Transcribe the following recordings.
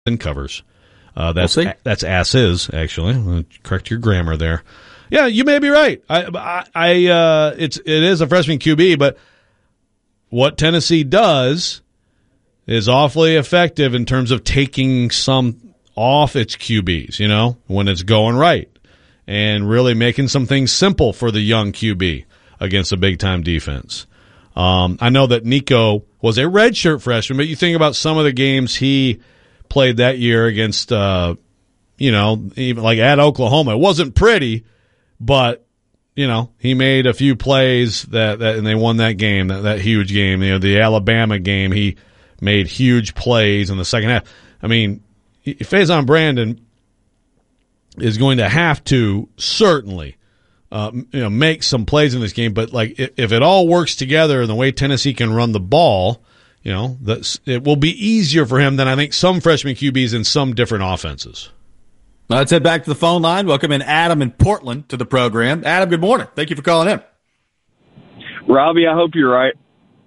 covers. That's asses, actually. I'm going to correct your grammar there. Yeah, you may be right. It is a freshman QB, but what Tennessee does is awfully effective in terms of taking some off its QBs, when it's going right, and really making some things simple for the young QB against a big-time defense. I know that Nico was a redshirt freshman, but you think about some of the games he played that year against, even like at Oklahoma. It wasn't pretty, but he made a few plays that and they won that game, that huge game. The Alabama game, he made huge plays in the second half. I mean, Faison Brandon is going to have to certainly, make some plays in this game. But like, if it all works together and the way Tennessee can run the ball, it will be easier for him than I think some freshman QBs in some different offenses. Let's head back to the phone line. Welcome in Adam in Portland to the program. Adam, good morning. Thank you for calling in. Robbie, I hope you're right.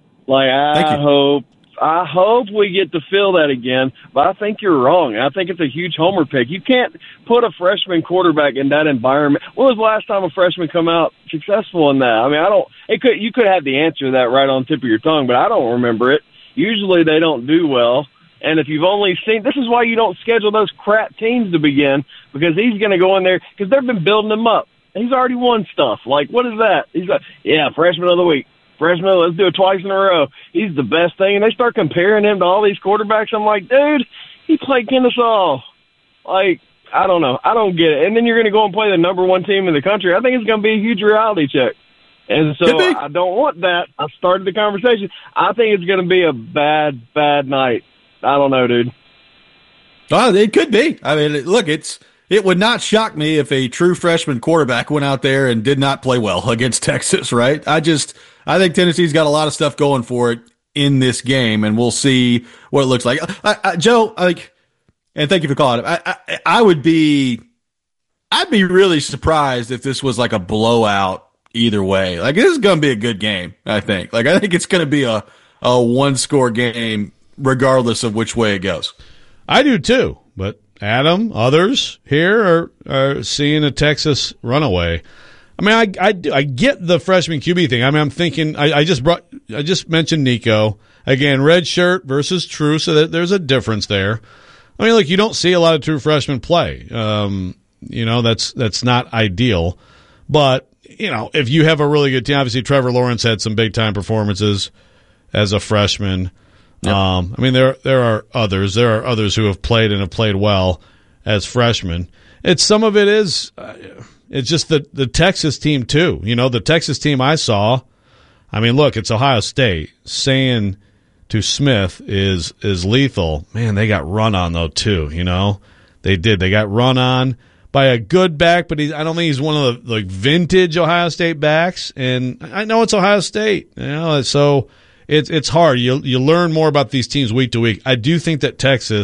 I hope we get to feel that again, but I think you're wrong. I think it's a huge homer pick. You can't put a freshman quarterback in that environment. When was the last time a freshman come out successful in that? I mean, you could have the answer to that right on the tip of your tongue, but I don't remember it. Usually they don't do well. And if you've only seen, this is why you don't schedule those crap teams to begin, because he's going to go in there, because they've been building him up. He's already won stuff. Like, what is that? He's like, yeah, freshman of the week. Freshman, let's do it twice in a row. He's the best thing. And they start comparing him to all these quarterbacks. I'm like, dude, he played Kennesaw. Like, I don't know. I don't get it. And then you're going to go and play the number one team in the country. I think it's going to be a huge reality check. And so I don't want that. I started the conversation. I think it's going to be a bad, bad night. I don't know, dude. Oh, it could be. I mean, look, it would not shock me if a true freshman quarterback went out there and did not play well against Texas, right? I think Tennessee's got a lot of stuff going for it in this game, and we'll see what it looks like. Joe, and thank you for calling. I'd be really surprised if this was like a blowout either way. Like, this is going to be a good game, I think. Like, I think it's going to be a one-score game regardless of which way it goes. I do too, but Adam, others here are seeing a Texas runaway. I mean, I get the freshman QB thing. I mean, I'm thinking I just mentioned Nico again, red shirt versus true, so that there's a difference there. I mean, look, you don't see a lot of true freshmen play. That's not ideal, but if you have a really good team, obviously Trevor Lawrence had some big time performances as a freshman. Yep. I mean, there are others. There are others who have played and have played well as freshmen. Some of it is. It's just the Texas team, too. The Texas team I saw, I mean, look, it's Ohio State. Saying to Smith is lethal. Man, they got run on, though, too, They did. They got run on by a good back, but I don't think he's one of the vintage Ohio State backs. And I know it's Ohio State, so it's hard. You learn more about these teams week to week. I do think that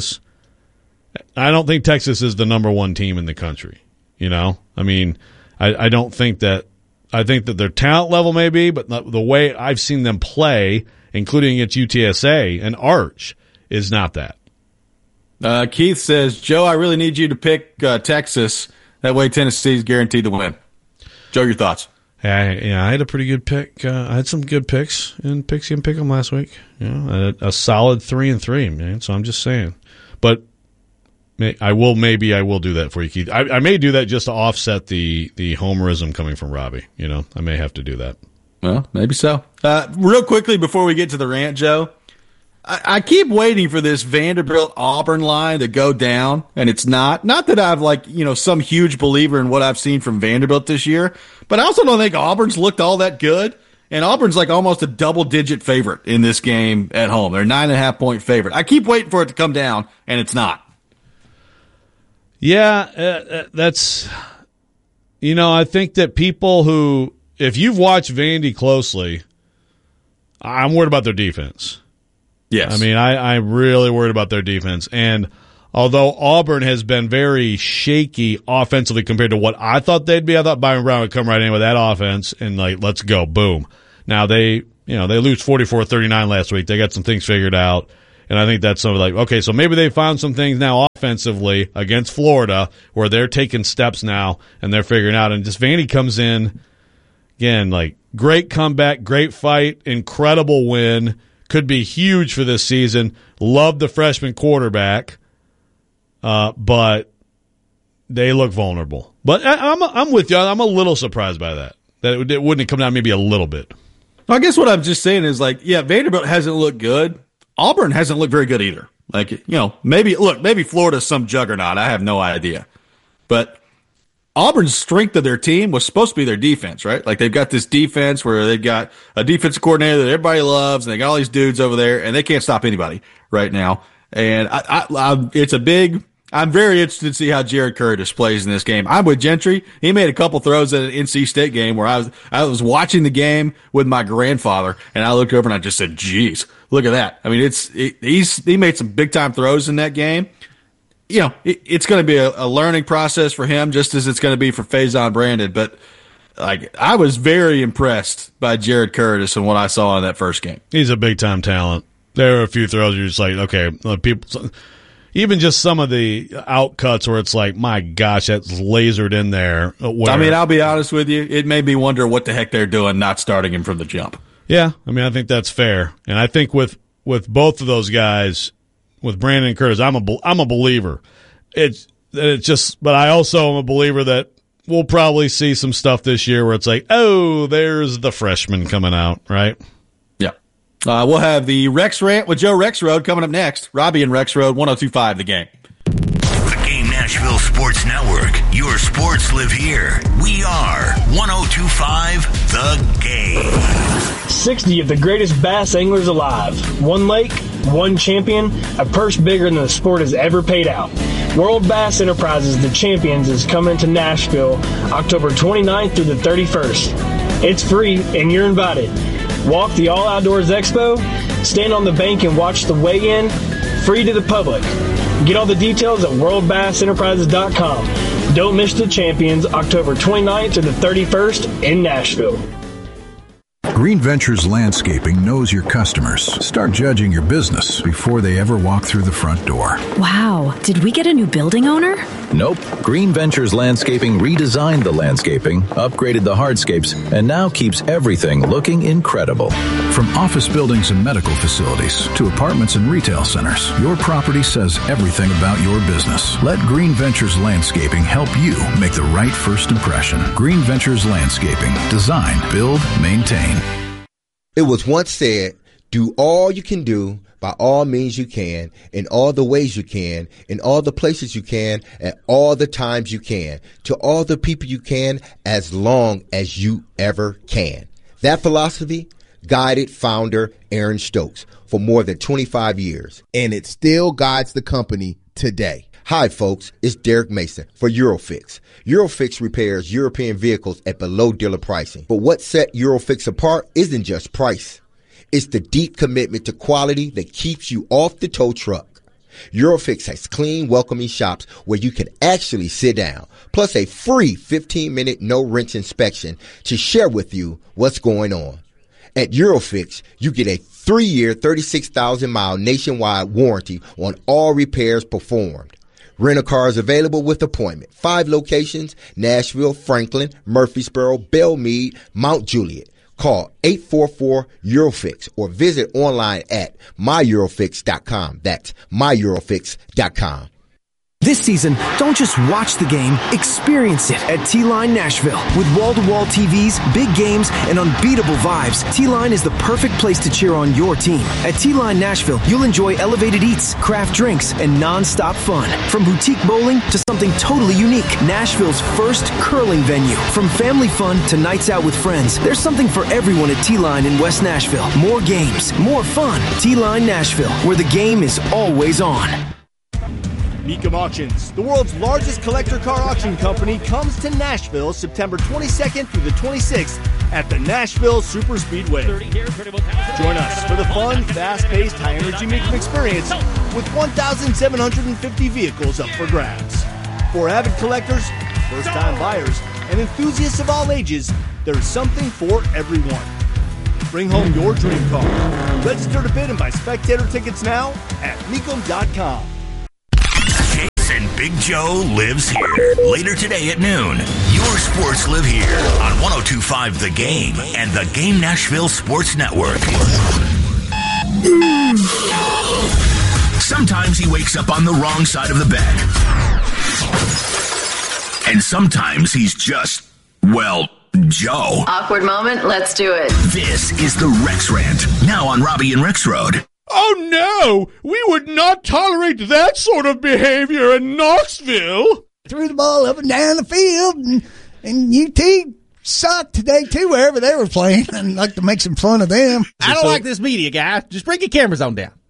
I don't think Texas is the number one team in the country. I mean, I don't think that. I think that their talent level may be, but the way I've seen them play, including at UTSA and Arch, is not that. Keith says, Joe, I really need you to pick Texas. That way Tennessee's guaranteed to win. Joe, your thoughts? Yeah, I had a pretty good pick. I had some good picks in Pixie and Pick'em last week. A solid 3-3, man. So I'm just saying. But I will do that for you, Keith. I may do that just to offset the homerism coming from Robbie. I may have to do that. Well, maybe so. Real quickly before we get to the rant, Joe, I keep waiting for this Vanderbilt-Auburn line to go down, and it's not. Not that I've some huge believer in what I've seen from Vanderbilt this year, but I also don't think Auburn's looked all that good. And Auburn's like almost a double-digit favorite in this game at home. They're 9.5-point favorite. I keep waiting for it to come down, and it's not. Yeah, that's I think that people who, if you've watched Vandy closely, I'm worried about their defense. Yes. I mean, I'm really worried about their defense. And although Auburn has been very shaky offensively compared to what I thought they'd be, I thought Byron Brown would come right in with that offense and, let's go, boom. Now they lose 44-39 last week. They got some things figured out. And I think that's sort of like, okay, so maybe they found some things now offensively against Florida where they're taking steps now and they're figuring out. And just Vandy comes in, again, like great comeback, great fight, incredible win, could be huge for this season. Love the freshman quarterback, but they look vulnerable. But I'm with you. I'm a little surprised by that it wouldn't have come down maybe a little bit. I guess what I'm just saying is, like, yeah, Vanderbilt hasn't looked good. Auburn hasn't looked very good either. Like, you know, maybe Florida's some juggernaut. I have no idea. But Auburn's strength of their team was supposed to be their defense, right? Like, they've got this defense where they've got a defensive coordinator that everybody loves, and they got all these dudes over there, and they can't stop anybody right now. And I'm very interested to see how Jared Curtis plays in this game. I'm with Gentry. He made a couple throws at an NC State game where I was watching the game with my grandfather, and I looked over and I just said, geez, look at that. I mean, he made some big time throws in that game. You know, it's going to be a learning process for him, just as it's going to be for Faison Brandon. But like, I was very impressed by Jared Curtis and what I saw in that first game. He's a big time talent. There are a few throws you're just like, okay, people. Even just some of the outcuts where it's like, my gosh, that's lasered in there. I mean, I'll be honest with you. It made me wonder what the heck they're doing not starting him from the jump. Yeah, I mean, I think that's fair. And I think with both of those guys, with Brandon and Curtis, I'm a believer. It's just, but I also am a believer that we'll probably see some stuff this year where it's like, oh, there's the freshman coming out, right? We'll have the Rex Rant with Joe Rexrode coming up next. Robbie and Rexrode, 102.5 The Game. The Game Nashville Sports Network. Your sports live here. We are 102.5 The Game. 60 of the greatest bass anglers alive. One lake, one champion, a purse bigger than the sport has ever paid out. World Bass Enterprises, the Champions, is coming to Nashville October 29th through the 31st. It's free and you're invited. Walk the All Outdoors Expo, stand on the bank and watch the weigh-in, free to the public. Get all the details at worldbassenterprises.com. Don't miss the Champions, October 29th to the 31st in Nashville. Green Ventures Landscaping knows your customers. Start judging your business before they ever walk through the front door. Wow, did we get a new building owner? Nope. Green Ventures Landscaping redesigned the landscaping, upgraded the hardscapes, and now keeps everything looking incredible. From office buildings and medical facilities to apartments and retail centers, your property says everything about your business. Let Green Ventures Landscaping help you make the right first impression. Green Ventures Landscaping. Design, build, maintain. It was once said, do all you can do by all means you can, in all the ways you can, in all the places you can, at all the times you can, to all the people you can, as long as you ever can. That philosophy guided founder Aaron Stokes for more than 25 years. And it still guides the company today. Hi, folks. It's Derek Mason for Eurofix. Eurofix repairs European vehicles at below dealer pricing. But what set Eurofix apart isn't just price. It's the deep commitment to quality that keeps you off the tow truck. Eurofix has clean, welcoming shops where you can actually sit down, plus a free 15-minute no-wrench inspection to share with you what's going on. At Eurofix, you get a 3-year, 36,000-mile nationwide warranty on all repairs performed. Rental cars available with appointment. 5 locations: Nashville, Franklin, Murfreesboro, Belmead, Mount Juliet. Call 844-EUROFIX or visit online at myEurofix.com. That's myEurofix.com. This season, don't just watch the game, experience it at T-Line Nashville. With wall-to-wall TVs, big games, and unbeatable vibes, T-Line is the perfect place to cheer on your team. At T-Line Nashville, you'll enjoy elevated eats, craft drinks, and non-stop fun. From boutique bowling to something totally unique, Nashville's first curling venue. From family fun to nights out with friends, there's something for everyone at T-Line in West Nashville. More games, more fun. T-Line Nashville, where the game is always on. Mecum Auctions, the world's largest collector car auction company, comes to Nashville September 22nd through the 26th at the Nashville Super Speedway. Join us for the fun, fast-paced, high-energy Mecum experience with 1,750 vehicles up for grabs. For avid collectors, first-time buyers, and enthusiasts of all ages, there's something for everyone. Bring home your dream car. Register to bid and buy spectator tickets now at Mecum.com. Jason Big Joe lives here. Later today at noon, your sports live here on 102.5 The Game and the Game Nashville Sports Network. Sometimes he wakes up on the wrong side of the bed. And sometimes he's just, well, Joe. Awkward moment, let's do it. This is the Rex Rant, now on Robbie and Rex Road. Oh no! We would not tolerate that sort of behavior in Knoxville! Threw the ball up and down the field, and UT sucked today, too, wherever they were playing. I'd like to make some fun of them. I don't like this media, guy. Just bring your cameras on down.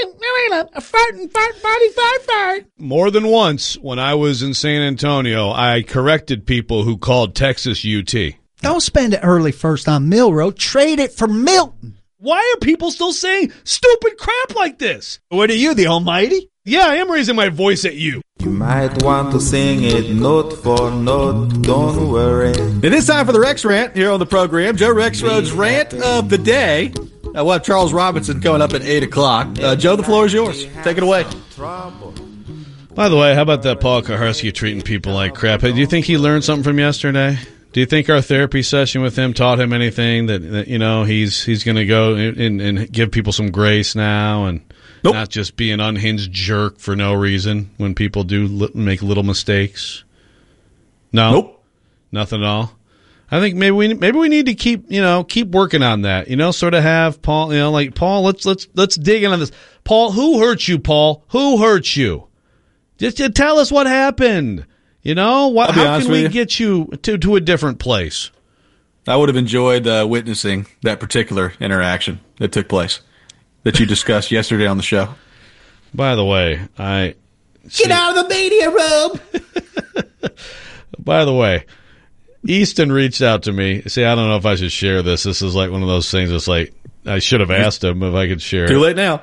Fight. More than once, when I was in San Antonio, I corrected people who called Texas UT. Don't spend it early first on Milroe. Trade it for Milton. Why are people still saying stupid crap like this? What are you, the almighty? Yeah, I am raising my voice at you. You might want to sing it note for note, don't worry. It is time for the Rex Rant here on the program. Joe Rexroad's Rant of the Day. We'll have Charles Robinson coming up at 8 o'clock. Joe, the floor is yours. Take it away. By the way, how about that Paul Kaharski treating people like crap? Do you think he learned something from yesterday? Do you think our therapy session with him taught him anything that you know, he's going to go and give people some grace now and not just be an unhinged jerk for no reason when people do make little mistakes? No? Nope. Nothing at all? I think maybe we need to keep working on that. Sort of have Paul, like Paul, let's dig into this. Paul, who hurt you, Paul? Who hurt you? Just tell us what happened. How can we get you to a different place? I would have enjoyed witnessing that particular interaction that took place that you discussed yesterday on the show. By the way, Get out of the media room! By the way, Easton reached out to me. See, I don't know if I should share this. This is like one of those things that's like, I should have asked him if I could share it. Too late now.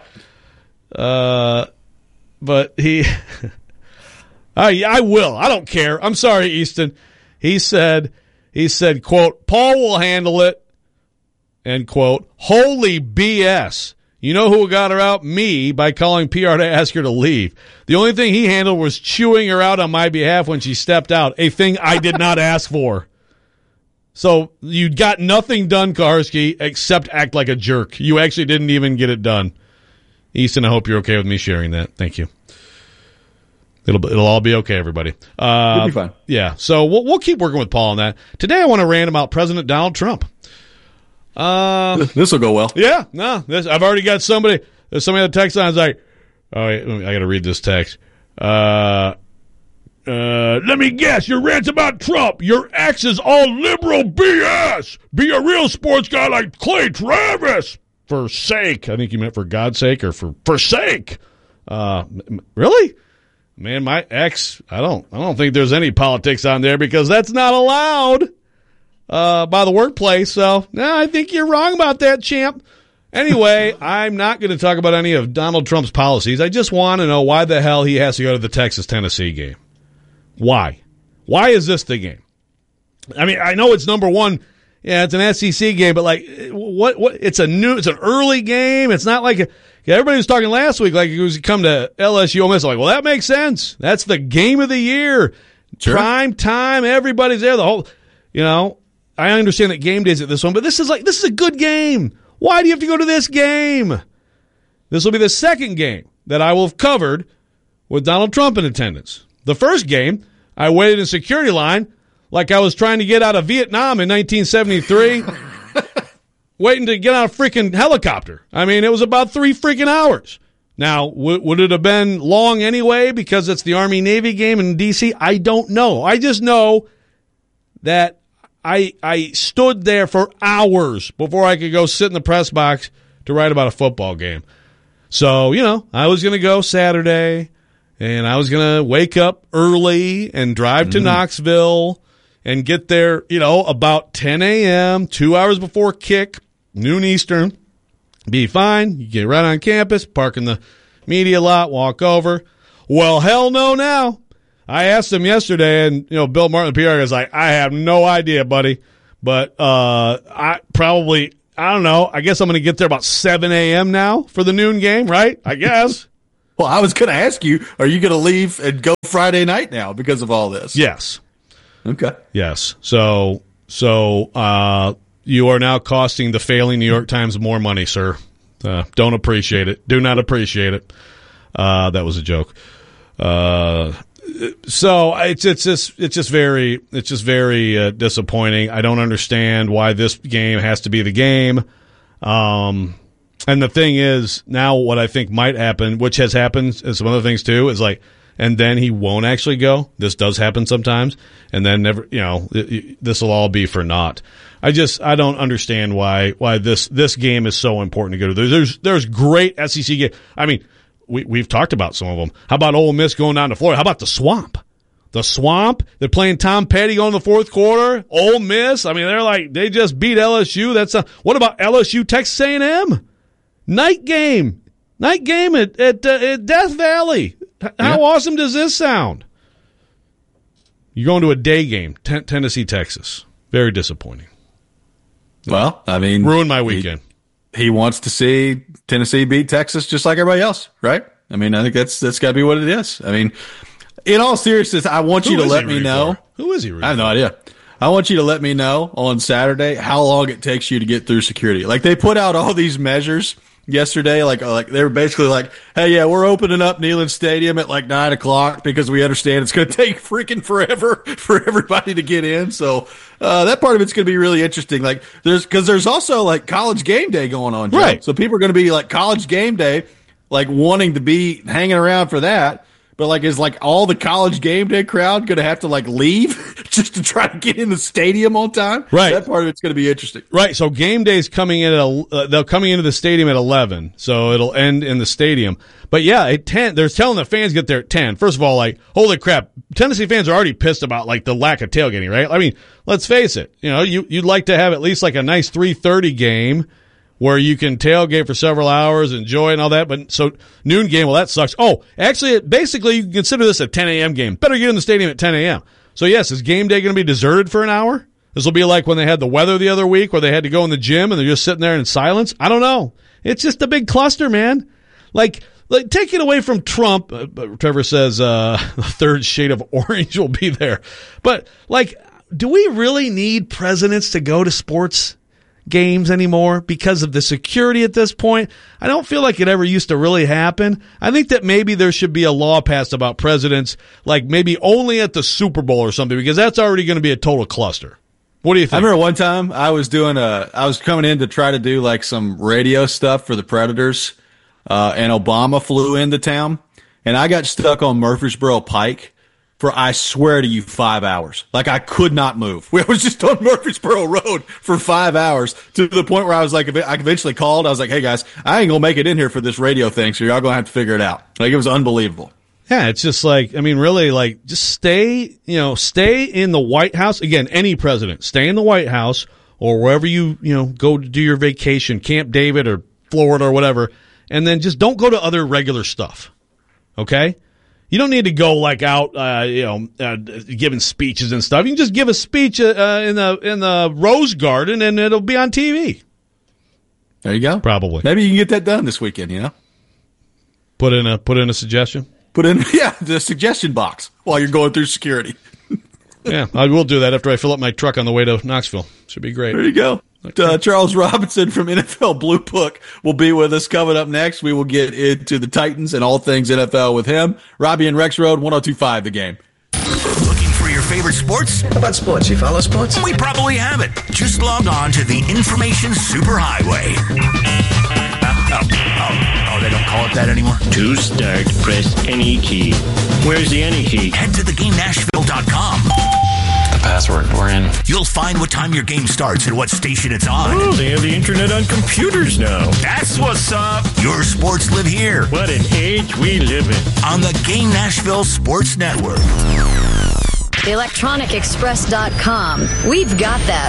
But he... I will. I don't care. I'm sorry, Easton. He said, quote, Paul will handle it, end quote. Holy BS. You know who got her out? Me, by calling PR to ask her to leave. The only thing he handled was chewing her out on my behalf when she stepped out, a thing I did not ask for. So you got nothing done, Kaharski, except act like a jerk. You actually didn't even get it done. Easton, I hope you're okay with me sharing that. Thank you. It'll all be okay, everybody. It'll be fine. Yeah, so we'll keep working with Paul on that. Today I want to rant about President Donald Trump. This will go well. Yeah, no, I've already got somebody. There's somebody that text on. It's like, oh, wait, I got to read this text. Let me guess. Your rant's about Trump. Your ex is all liberal BS. Be a real sports guy like Clay Travis. For sake. I think you meant for God's sake or for sake. Really? Man, my ex, I don't think there's any politics on there because that's not allowed by the workplace. So, no, I think you're wrong about that, champ. Anyway, I'm not going to talk about any of Donald Trump's policies. I just want to know why the hell he has to go to the Texas-Tennessee game. Why? Why is this the game? I mean, I know it's number one. Yeah, it's an SEC game, but like, what? It's an early game. It's not like everybody was talking last week, like it was come to LSU. Ole Miss. Like, well, that makes sense. That's the game of the year. Sure. Prime time. Everybody's there. The whole, I understand that game days at this one, but this is a good game. Why do you have to go to this game? This will be the second game that I will have covered with Donald Trump in attendance. The first game, I waited in security line like I was trying to get out of Vietnam in 1973, waiting to get on a freaking helicopter. I mean, it was about 3 freaking hours. Now, would it have been long anyway because it's the Army-Navy game in D.C.? I don't know. I just know that I stood there for hours before I could go sit in the press box to write about a football game. So, I was going to go Saturday, and I was going to wake up early and drive to Knoxville and get there, about 10 a.m., 2 hours before kick, noon Eastern. Be fine. You get right on campus, park in the media lot, walk over. Well, hell no now. I asked him yesterday, and, Bill Martin, the PR guy, is like, I have no idea, buddy. But I I don't know. I guess I'm going to get there about 7 a.m. now for the noon game, right? I guess. Well, I was going to ask you, are you going to leave and go Friday night now because of all this? Yes. Okay. Yes. So you are now costing the failing New York Times more money, sir. Don't appreciate it. Do not appreciate it. That was a joke. So it's just very disappointing. I don't understand why this game has to be the game. And the thing is, now what I think might happen, which has happened, and some other things too, is like, and then he won't actually go. This does happen sometimes, and then never, this will all be for naught. I don't understand why this game is so important to go to. There's great SEC games. I mean, we've talked about some of them. How about Ole Miss going down to Florida? How about the Swamp? The Swamp, they're playing Tom Petty going to the fourth quarter. Ole Miss, I mean, they just beat LSU. What about LSU Texas A&M? Night game at Death Valley. How awesome does this sound? You're going to a day game, Tennessee, Texas. Very disappointing. Well, I mean, ruined my weekend. He wants to see Tennessee beat Texas just like everybody else, right? I mean, I think that's got to be what it is. I mean, in all seriousness, I want you to let me know. Who is he rooting I have no idea. I want you to let me know on Saturday how long it takes you to get through security. Like, they put out all these measures yesterday, like they were basically like, hey, yeah, we're opening up Neyland Stadium at like 9:00 because we understand it's going to take freaking forever for everybody to get in. So that part of it's going to be really interesting. Like, there's also like College Game Day going on, Joe. Right? So people are going to be like College Game Day, like wanting to be hanging around for that. But like, is like all the College Game Day crowd going to have to like leave just to try to get in the stadium on time? Right. That part of it's going to be interesting. Right. So game day's coming in they're coming into the stadium at 11. So it'll end in the stadium. But yeah, at 10, they're telling the fans get there at 10. First of all, like, holy crap, Tennessee fans are already pissed about like the lack of tailgating, right? I mean, let's face it. You'd like to have at least like a nice 3:30 game where you can tailgate for several hours, enjoy and all that. But so noon game, well, that sucks. Oh, actually, basically, you can consider this a 10 a.m. game. Better get in the stadium at 10 a.m. So yes, is game day going to be deserted for an hour? This will be like when they had the weather the other week where they had to go in the gym and they're just sitting there in silence. I don't know. It's just a big cluster, man. Like take it away from Trump. Trevor says the third shade of orange will be there. But like, do we really need presidents to go to sports games anymore because of the security at this point? I don't feel like it ever used to really happen. I think that maybe there should be a law passed about presidents, like maybe only at the Super Bowl or something, because that's already going to be a total cluster. What do you think? I remember one time I was coming in to try to do like some radio stuff for the Predators, and Obama flew into town, and I got stuck on Murfreesboro Pike for, I swear to you, 5 hours. Like, I could not move. We was just on Murfreesboro Road for 5 hours to the point where I was like, I eventually called. I was like, hey guys, I ain't gonna make it in here for this radio thing, so y'all gonna have to figure it out. Like, it was unbelievable. Yeah, it's just like, I mean, really, like, just stay in the White House. Again, any president, stay in the White House or wherever you go to do your vacation, Camp David or Florida or whatever, and then just don't go to other regular stuff. Okay? You don't need to go like out, giving speeches and stuff. You can just give a speech in the Rose Garden, and it'll be on TV. There you go. Probably. Maybe you can get that done this weekend. Put in a suggestion. The suggestion box while you're going through security. Yeah, I will do that after I fill up my truck on the way to Knoxville. Should be great. There you go. Charles Robinson from NFL Blue Book will be with us coming up next. We will get into the Titans and all things NFL with him. Robbie and Rex Road, 102.5 The Game. Looking for your favorite sports? How about sports? You follow sports? We probably have it. Just log on to the Information Superhighway. Oh, they don't call it that anymore? To start, press any key. Where's the any key? Head to theGameNashville.com. The password. We're in. You'll find what time your game starts and what station it's on. Oh, they have the internet on computers now. That's what's up. Your sports live here. What an age we live in. On the Game Nashville Sports Network. ElectronicExpress.com. We've got that.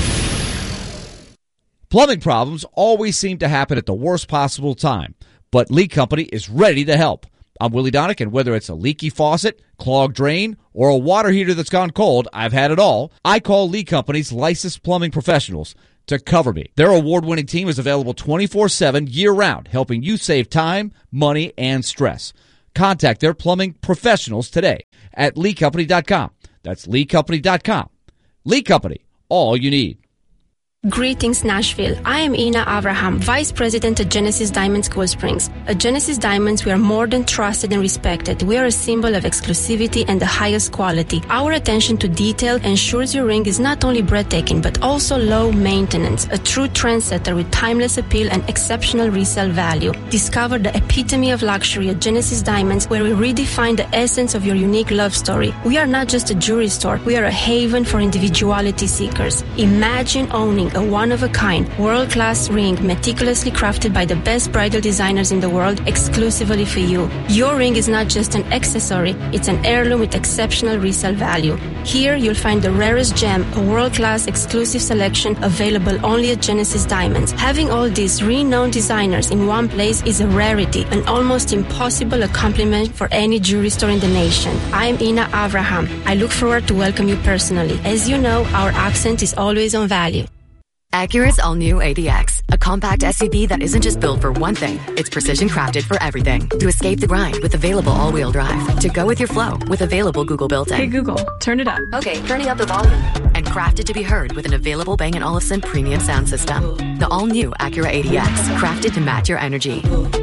Plumbing problems always seem to happen at the worst possible time, but Lee Company is ready to help. I'm Willie Donick, and whether it's a leaky faucet, clogged drain, or a water heater that's gone cold, I've had it all. I call Lee Company's licensed plumbing professionals. to Cover Me. Their award-winning team is available 24/7 year-round, helping you save time, money, and stress. Contact their plumbing professionals today at LeeCompany.com. That's LeeCompany.com. Lee Company, all you need. Greetings, Nashville. I am Ina Avraham, Vice President at Genesis Diamonds Cool Springs. At Genesis Diamonds, we are more than trusted and respected. We are a symbol of exclusivity and the highest quality. Our attention to detail ensures your ring is not only breathtaking, but also low maintenance. A true trendsetter with timeless appeal and exceptional resale value. Discover the epitome of luxury at Genesis Diamonds, where we redefine the essence of your unique love story. We are not just a jewelry store. We are a haven for individuality seekers. Imagine owning a one-of-a-kind, world-class ring meticulously crafted by the best bridal designers in the world exclusively for you. Your ring is not just an accessory, it's an heirloom with exceptional resale value. Here, you'll find the rarest gem, a world-class exclusive selection available only at Genesis Diamonds. Having all these renowned designers in one place is a rarity, an almost impossible accomplishment for any jewelry store in the nation. I'm Ina Avraham. I look forward to welcome you personally. As you know, our accent is always on value. Acura's all-new ADX, a compact SUV that isn't just built for one thing, it's precision crafted for everything. To escape the grind with available all-wheel drive. To go with your flow with available Google built-in. Hey Google, turn it up. Okay, turning up the volume. And crafted to be heard with an available Bang & Olufsen premium sound system. The all-new Acura ADX, crafted to match your energy.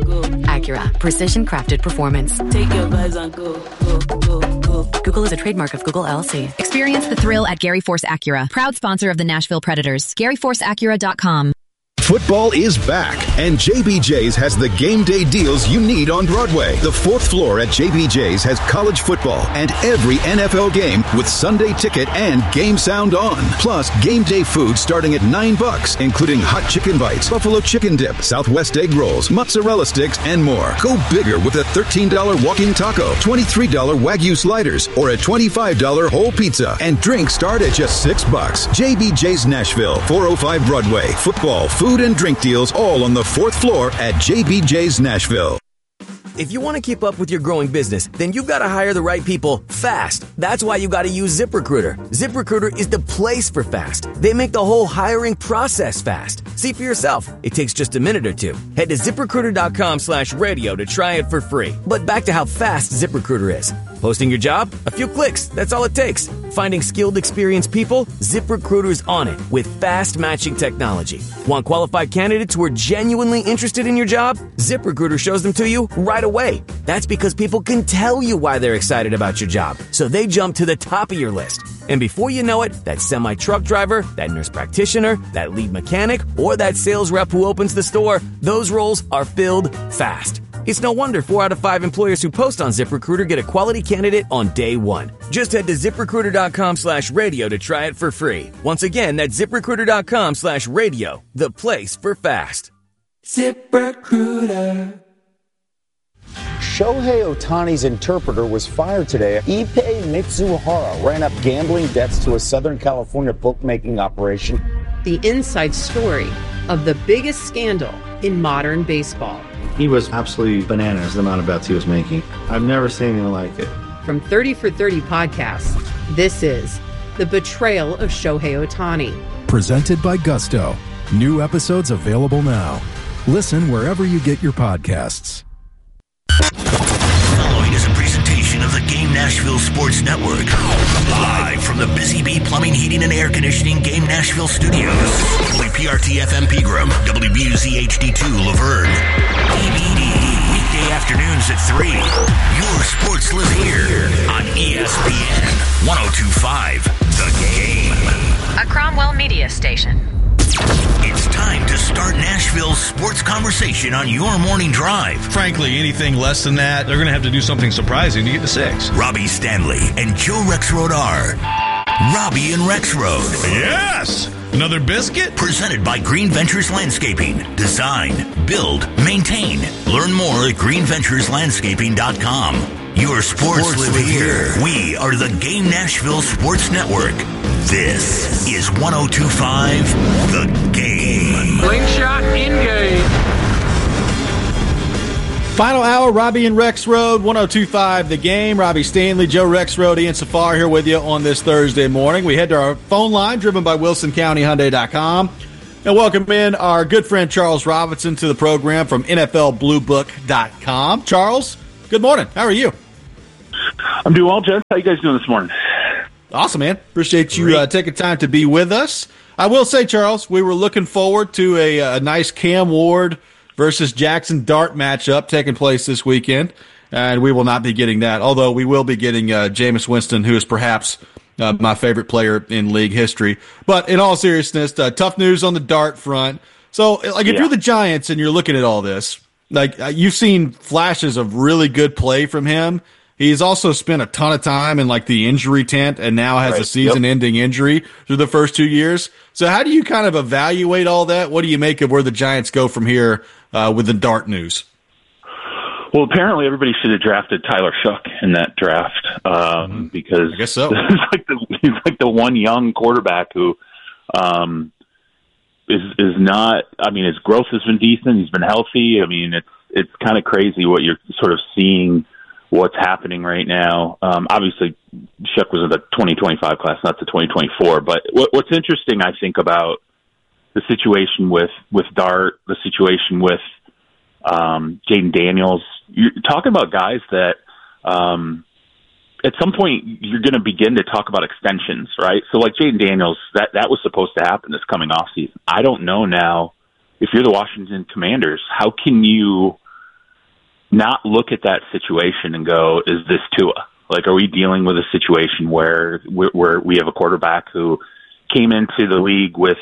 Acura, precision crafted performance. Take your vibes on go. Google is a trademark of Google LLC. Experience the thrill at Gary Force Acura, proud sponsor of the Nashville Predators. GaryForceAcura.com. Football is back, and JBJ's has the game day deals you need on Broadway. The fourth floor at JBJ's has college football and every NFL game with Sunday ticket and game sound on. Plus, game day food starting at $9, including hot chicken bites, buffalo chicken dip, Southwest egg rolls, mozzarella sticks, and more. Go bigger with a $13 walk-in taco, $23 Wagyu sliders, or a $25 whole pizza. And drinks start at just $6. JBJ's Nashville, 405 Broadway. Football, food, and drink deals all on the fourth floor at JBJ's Nashville. If you want to keep up with your growing business, then you've got to hire the right people fast. That's why you got to use ZipRecruiter. ZipRecruiter is the place for fast. They make the whole hiring process fast. See for yourself. It takes just a minute or two. Head to ZipRecruiter.com/radio to try it for free. But back to how fast ZipRecruiter is. Posting your job? A few clicks. That's all it takes. Finding skilled, experienced people? ZipRecruiter's on it with fast matching technology. Want qualified candidates who are genuinely interested in your job? ZipRecruiter shows them to you right away. That's because people can tell you why they're excited about your job, so they jump to the top of your list. And before you know it, that semi-truck driver, that nurse practitioner, that lead mechanic, or that sales rep who opens the store, those roles are filled fast. It's no wonder 4 out of 5 employers who post on ZipRecruiter get a quality candidate on day one. Just head to ZipRecruiter.com/radio to try it for free. Once again, that's ZipRecruiter.com/radio, the place for fast. ZipRecruiter. Shohei Ohtani's interpreter was fired today. Ippei Mitsuhara ran up gambling debts to a Southern California bookmaking operation. The inside story of the biggest scandal in modern baseball. He was absolutely bananas, the amount of bets he was making. I've never seen anything like it. From 30 for 30 podcasts, this is The Betrayal of Shohei Ohtani. Presented by Gusto. New episodes available now. Listen wherever you get your podcasts. Following is a presentation of the Game Nashville Sports Network. Live from the Busy Bee Plumbing, Heating, and Air Conditioning Game Nashville Studios. WPRT FM Pegram, WBUZ HD2 Laverne. EBD, weekday afternoons at 3. Your sports live here on ESPN 102.5 The Game. A Cromwell Media Station. It's time to start Nashville's sports conversation on your morning drive. Frankly, anything less than that, they're going to have to do something surprising to get to 6. Robbie Stanley and Joe Rexrode are Robbie and Rexrode. Yes! Another biscuit? Presented by Green Ventures Landscaping. Design, build, maintain. Learn more at greenventureslandscaping.com. Your sports live here. We are the Game Nashville Sports Network. This is 102.5 The Game. Slingshot in-game. Final hour, Robbie and Rexrode, 102.5 The Game. Robbie Stanley, Joe Rexrode, Ian Safar here with you on this Thursday morning. We head to our phone line, driven by WilsonCountyHyundai.com. And welcome in our good friend Charles Robinson to the program from NFLBlueBook.com. Charles, good morning. How are you? I'm doing well, Jess. How you guys doing this morning? Awesome, man. Appreciate you taking time to be with us. I will say, Charles, we were looking forward to a nice Cam Ward versus Jackson Dart matchup taking place this weekend, and we will not be getting that, although we will be getting Jameis Winston, who is perhaps my favorite player in league history. But in all seriousness, tough news on the Dart front. So, like, if you're the Giants and you're looking at all this, like, you've seen flashes of really good play from him. He's also spent a ton of time in, like, the injury tent and now has a season-ending injury through the first 2 years. So how do you kind of evaluate all that? What do you make of where the Giants go from here with the Dart news? Well, apparently everybody should have drafted Tyler Shough in that draft because I guess so. he's like the one young quarterback who is not. I mean, his growth has been decent. He's been healthy. I mean, it's kind of crazy what you're sort of seeing. What's happening right now? Obviously, Shough was in the 2025 class, not the 2024. But what's interesting, I think, about the situation with Dart, the situation with Jaden Daniels. You're talking about guys that at some point you're going to begin to talk about extensions, right? So like Jaden Daniels, that was supposed to happen this coming off season. I don't know now if you're the Washington Commanders, how can you not look at that situation and go, is this Tua? Like, are we dealing with a situation where we have a quarterback who came into the league with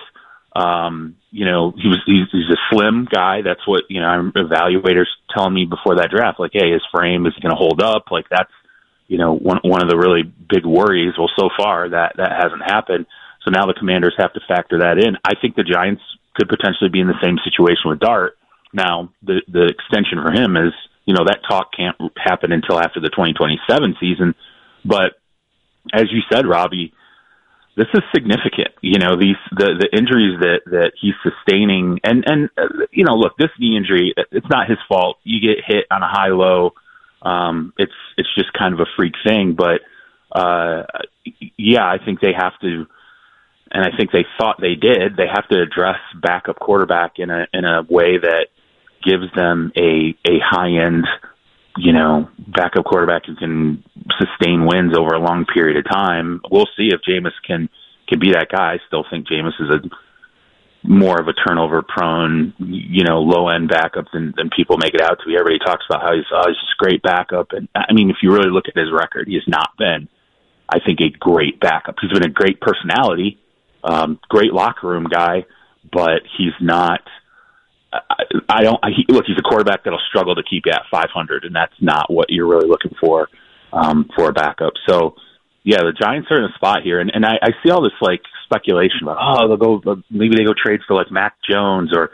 he's a slim guy. That's what, evaluators telling me before that draft, like, hey, his frame is going to hold up. Like, that's, one of the really big worries. Well, so far that hasn't happened. So now the Commanders have to factor that in. I think the Giants could potentially be in the same situation with Dart. Now, the extension for him is, that talk can't happen until after the 2027 season. But as you said, Robbie, this is significant. The injuries that he's sustaining, and look, this knee injury, it's not his fault. You get hit on a high-low. It's just kind of a freak thing. But I think they have to, and I think they thought they did. They have to address backup quarterback in a way that gives them a high-end, backup quarterback who can sustain wins over a long period of time. We'll see if Jameis can be that guy. I still think Jameis is more of a turnover-prone, low-end backup than people make it out to be. Everybody talks about how he's just a great backup. And, I mean, if you really look at his record, he has not been, I think, a great backup. He's been a great personality, great locker room guy, but he's not – he's a quarterback that'll struggle to keep you at 500, and that's not what you're really looking for a backup. So, yeah, the Giants are in a spot here, and I see all this like speculation about maybe they go trade for like Mac Jones or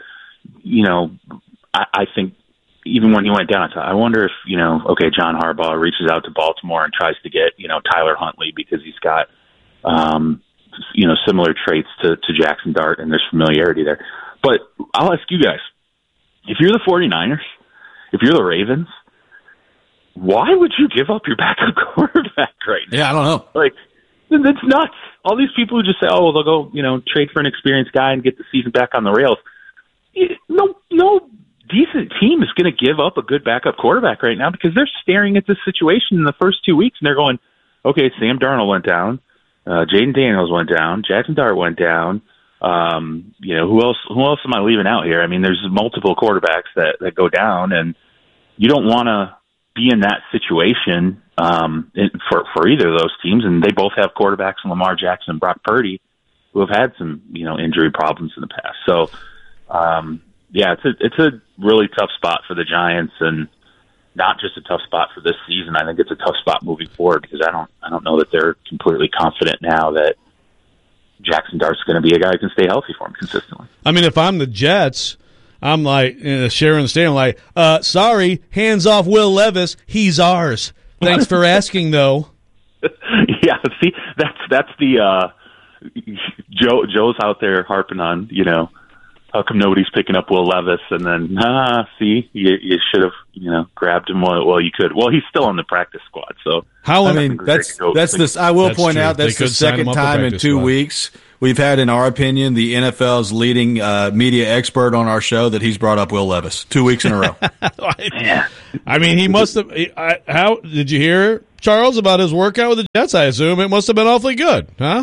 I think even when he went down, I wonder if John Harbaugh reaches out to Baltimore and tries to get Tyler Huntley because he's got similar traits to Jackson Dart and there's familiarity there. But I'll ask you guys, if you're the 49ers, if you're the Ravens, why would you give up your backup quarterback right now? Yeah, I don't know. Like, it's nuts. All these people who just say, they'll go, trade for an experienced guy and get the season back on the rails. No decent team is going to give up a good backup quarterback right now because they're staring at this situation in the first 2 weeks and they're going, okay, Sam Darnold went down, Jaden Daniels went down, Jackson Dart went down. Who else am I leaving out here? I mean, there's multiple quarterbacks that go down, and you don't want to be in that situation for either of those teams. And they both have quarterbacks in Lamar Jackson and Brock Purdy who have had some injury problems in the past. So it's a really tough spot for the Giants, and not just a tough spot for this season. I think it's a tough spot moving forward because I don't know that they're completely confident now that Jackson Dart's going to be a guy who can stay healthy for him consistently. I mean, if I'm the Jets, I'm like Sharon Stan, like, sorry, hands off Will Levis. He's ours. Thanks for asking, though. Yeah, see, that's the Joe's out there harping on, how come nobody's picking up Will Levis? And then, see, you should have, grabbed him while you could. Well, he's still on the practice squad, so. I will point out that's the second time in 2 weeks we've had, in our opinion, the NFL's leading media expert on our show that he's brought up Will Levis 2 weeks in a row. I mean, he must have. How did you hear, Charles, about his workout with the Jets? I assume it must have been awfully good, huh?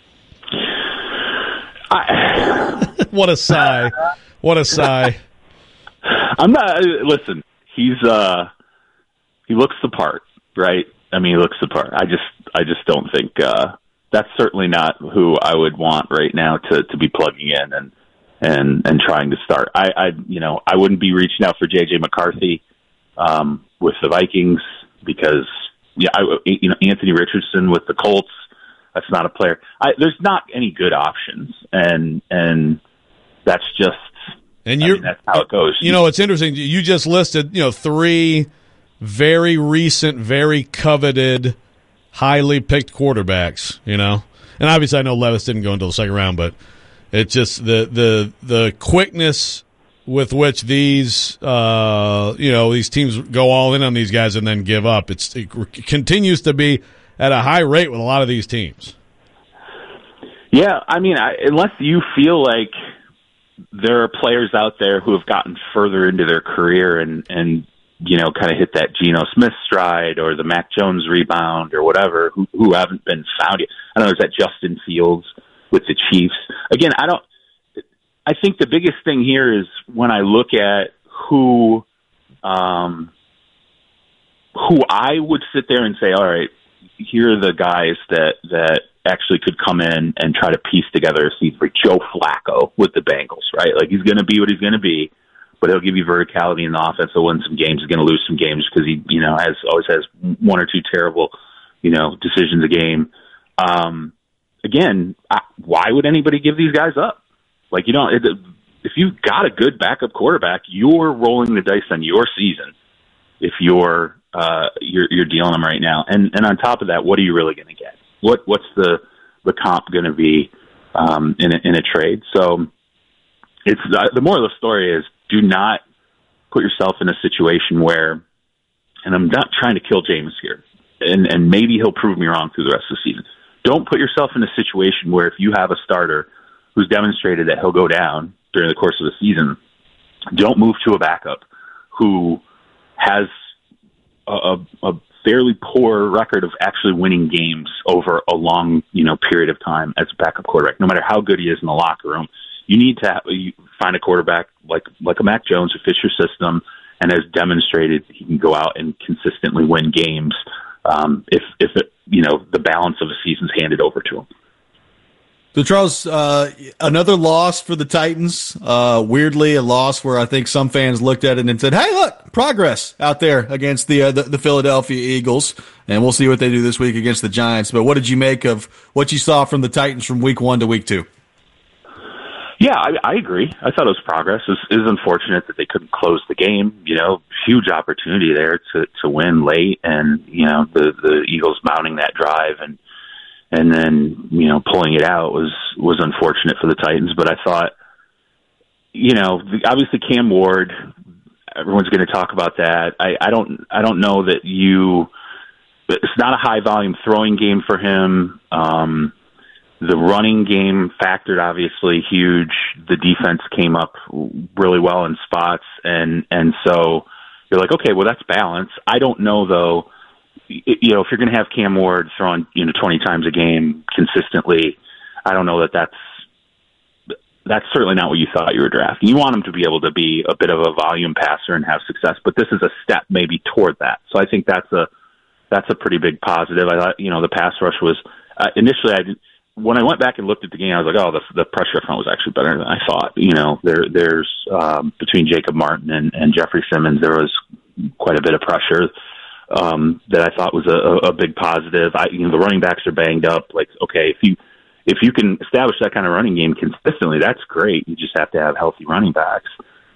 What a sigh! What a sigh! I'm not. Listen, he looks the part, right? I mean, he looks the part. I just don't think that's certainly not who I would want right now to be plugging in and trying to start. I wouldn't be reaching out for JJ McCarthy with the Vikings because Anthony Richardson with the Colts. That's not a player. There's not any good options, and that's just. And that's how it goes. It's interesting. You just listed 3 very recent, very coveted, highly picked quarterbacks. And obviously I know Levis didn't go until the second round, but it's just the quickness with which these these teams go all in on these guys and then give up. It continues to be at a high rate with a lot of these teams. Yeah, I mean, unless you feel like there are players out there who have gotten further into their career and kind of hit that Geno Smith stride or the Mac Jones rebound or whatever, who haven't been found yet. I know there's that Justin Fields with the Chiefs. Again, I think the biggest thing here is when I look at who I would sit there and say, all right, here are the guys that actually could come in and try to piece together a season for Joe Flacco with the Bengals, right? Like, he's going to be what he's going to be, but he'll give you verticality in the offense. He'll win some games. He's going to lose some games because he, always has 1 or 2 terrible, decisions a game. Again, why would anybody give these guys up? Like, if you've got a good backup quarterback, you're rolling the dice on your season. If you're dealing them right now, and on top of that, what are you really going to get? What's the comp going to be in a trade? So it's the moral of the story is do not put yourself in a situation where, and I'm not trying to kill Jameis here, and maybe he'll prove me wrong through the rest of the season. Don't put yourself in a situation where if you have a starter who's demonstrated that he'll go down during the course of the season, don't move to a backup who has a fairly poor record of actually winning games over a long, period of time as a backup quarterback. No matter how good he is in the locker room, you need to find a quarterback like a Mac Jones who fits your system and has demonstrated he can go out and consistently win games if the balance of the season's handed over to him. So, Charles, another loss for the Titans. Weirdly, a loss where I think some fans looked at it and said, hey, look, progress out there against the Philadelphia Eagles. And we'll see what they do this week against the Giants. But what did you make of what you saw from the Titans from week 1 to week 2? Yeah, I agree. I thought it was progress. It was unfortunate that they couldn't close the game. Huge opportunity there to win late, and the Eagles mounting that drive and then pulling it out was unfortunate for the Titans. But I thought, obviously Cam Ward, everyone's going to talk about that. I don't know that it's not a high volume throwing game for him. The running game factored obviously huge. The defense came up really well in spots, and so you're like, okay, well that's balance. I don't know though. If you're going to have Cam Ward throwing 20 times a game consistently, I don't know that's certainly not what you thought you were drafting. You want him to be able to be a bit of a volume passer and have success, but this is a step maybe toward that. So I think that's a pretty big positive. I thought the pass rush was initially when I went back and looked at the game, I was like, oh, the pressure front was actually better than I thought. There's between Jacob Martin and Jeffrey Simmons, there was quite a bit of pressure that I thought was a big positive. The running backs are banged up. Like, okay, if you can establish that kind of running game consistently, that's great. You just have to have healthy running backs.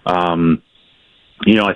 I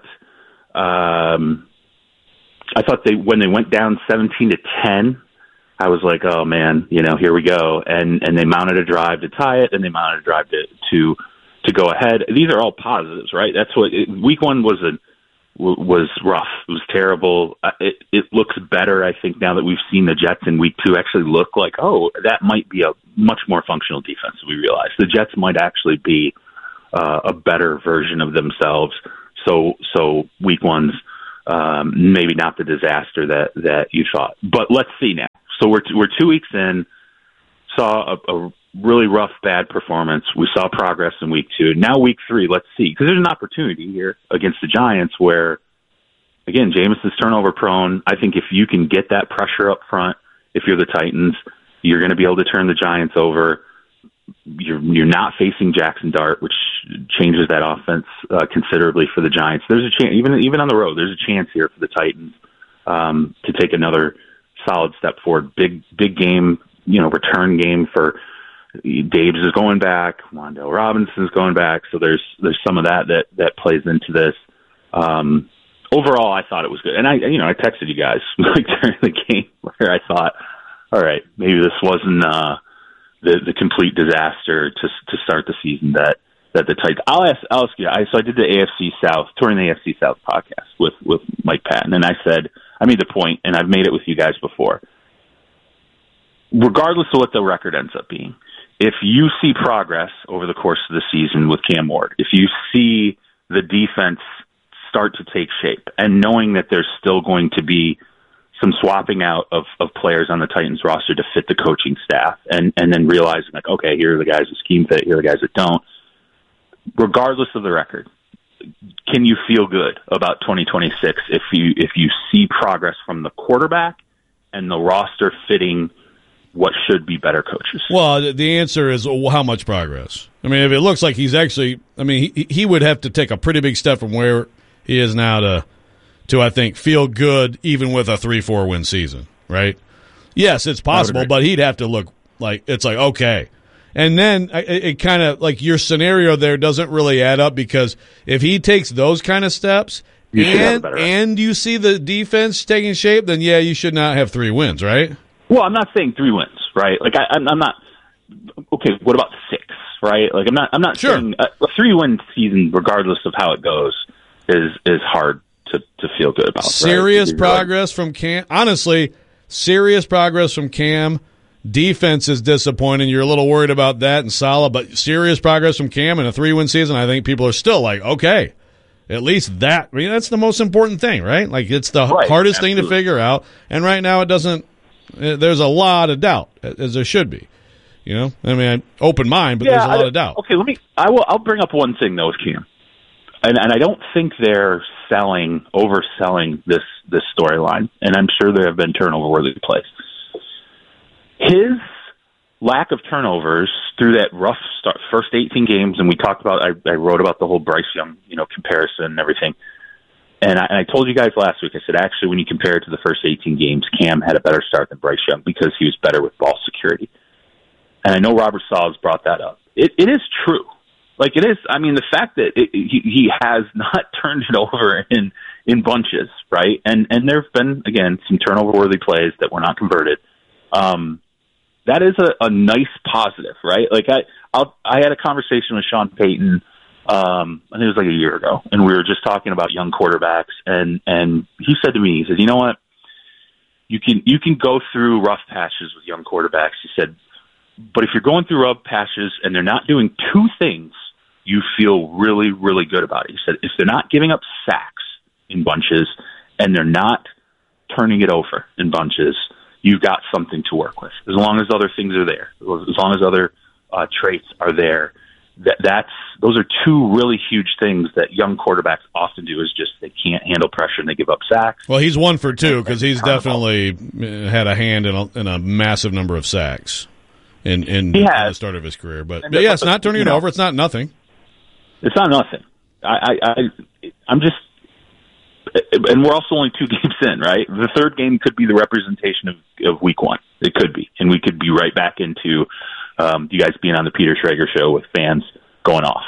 thought when they went down 17-10, I was like, oh man, here we go. And they mounted a drive to tie it, and they mounted a drive to go ahead. These are all positives, right? That's what week 1 was was rough. It was terrible. It looks better, I think, now that we've seen the Jets in week 2 actually look like, oh, that might be a much more functional defense than we realize. The Jets might actually be a better version of themselves. So week 1's maybe not the disaster that you thought. But let's see now. So we're 2 weeks in, saw a really rough, bad performance. We saw progress in week 2. Now week 3, let's see. Because there's an opportunity here against the Giants where, again, Jameis is turnover prone. I think if you can get that pressure up front, if you're the Titans, you're going to be able to turn the Giants over. You're not facing Jackson Dart, which changes that offense considerably for the Giants. There's a chance, even on the road, there's a chance here for the Titans to take another solid step forward. Big game, return game for Daves is going back. Wan'Dale Robinson's going back. So there's some of that plays into this. Overall, I thought it was good. And I texted you guys during the game where I thought, all right, maybe this wasn't the complete disaster to start the season that the Titans. I'll ask you. So I did the AFC South, touring the AFC South podcast with Mike Patton, and I made the point, and I've made it with you guys before. Regardless of what the record ends up being, if you see progress over the course of the season with Cam Ward, if you see the defense start to take shape, and knowing that there's still going to be some swapping out of players on the Titans roster to fit the coaching staff, and then realizing, like, okay, here are the guys that scheme fit, here are the guys that don't. Regardless of the record, can you feel good about 2026 if you see progress from the quarterback and the roster fitting what should be better coaches? Well, the answer is how much progress. I mean, if it looks like he's actually, I mean, he would have to take a pretty big step from where he is now to I think, feel good even with a 3-4 win season, right? Yes, it's possible, but he'd have to look like, it's like, okay. And then it kind of, like, your scenario there doesn't really add up, because if he takes those kind of steps and you see the defense taking shape, then, yeah, you should not have 3 wins, right? Well, I'm not saying 3 wins, right? Like, I'm not – okay, what about 6, right? Like, I'm not saying a 3-win season, regardless of how it goes, is hard to feel good about. Serious progress from Cam. Honestly, serious progress from Cam. Defense is disappointing. You're a little worried about that and Salah, but serious progress from Cam in a 3-win season, I think people are still like, okay, at least that. I mean, that's the most important thing, right? Like, it's the hardest thing to figure out, and right now it doesn't. There's a lot of doubt, as there should be. I mean, open mind, but there's a lot of doubt. Okay, I'll bring up one thing though with Cam, and I don't think they're overselling this storyline, and I'm sure there have been turnover-worthy plays. His lack of turnovers through that rough start, first 18 games, and we talked about, I wrote about the whole Bryce Young, comparison and everything. And I told you guys last week, I said, actually, when you compare it to the first 18 games, Cam had a better start than Bryce Young because he was better with ball security. And I know Robert Saleh has brought that up. It is true. Like, it is. I mean, the fact that he has not turned it over in bunches, right? And there have been, again, some turnover-worthy plays that were not converted. That is a nice positive, right? Like, I had a conversation with Sean Payton, I think it was like a year ago, and we were just talking about young quarterbacks, and he said to me, he says, you know what? You can go through rough patches with young quarterbacks. He said, but if you're going through rough patches and they're not doing 2 things, you feel really, really good about it. He said, if they're not giving up sacks in bunches and they're not turning it over in bunches, you've got something to work with. As long as other things are there, as long as other traits are there, those are 2 really huge things that young quarterbacks often do, is just they can't handle pressure and they give up sacks. Well, he's 1 for 2 because he's definitely had a hand in a massive number of sacks in the start of his career. But yeah, it's not turning it over. It's not nothing. It's not nothing. I'm just, and we're also only 2 games in, right? The 3rd game could be the representation of week 1. It could be, and we could be right back into you guys being on the Peter Schrager show with fans going off.